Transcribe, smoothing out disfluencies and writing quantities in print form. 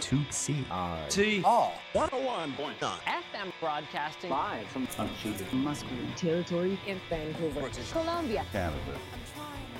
2CR T101.9 FM broadcasting live from Musqueam territory in Vancouver, Colombia, Canada.